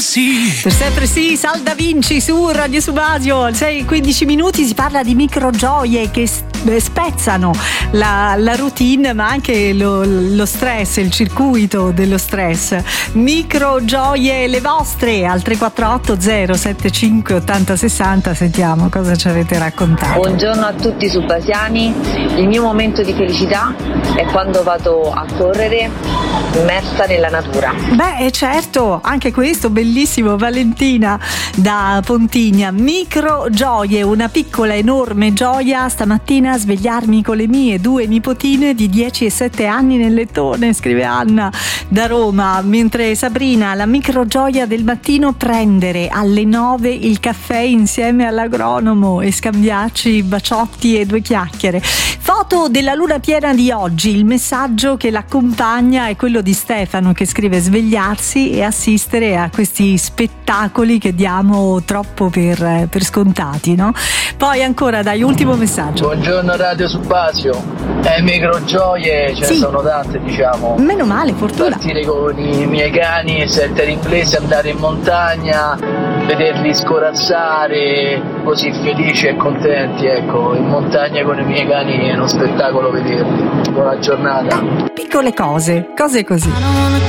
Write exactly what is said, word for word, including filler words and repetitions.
sì. Per sempre sì, Sal Da Vinci su Radio Subasio, sei e quindici minuti, si parla di microgioie che spezzano la, la routine, ma anche lo, lo stress, il circuito dello stress. Microgioie le vostre al tre quattro otto zero sette cinque otto zero sei zero, sentiamo cosa ci avete raccontato. Buongiorno a tutti subasiani, il mio momento di felicità è quando vado a correre immersa nella natura. Beh, certo, anche questo bellissimo. Valentina da Pontigna. Micro gioie, una piccola enorme gioia stamattina svegliarmi con le mie due nipotine di dieci e sette anni nel lettone, scrive Anna da Roma. Mentre Sabrina, la micro gioia del mattino, prendere alle nove il caffè insieme all'agronomo e scambiarci baciotti e due chiacchiere. Foto della luna piena di oggi, il messaggio che l'accompagna è quello di Stefano, che scrive: svegliarsi e assistere a questi spettacoli che diamo troppo per, per scontati, no? Poi ancora, dai, ultimo messaggio. Buongiorno Radio Subasio, eh, micro gioie ce sì. ne sono tante, diciamo. Meno male, fortuna. Partire con i miei cani, sentire inglese, andare in montagna, vederli scorazzare così felici e contenti, ecco, in montagna con i miei cani è uno spettacolo vederli. Buona giornata. Piccole cose, cose così.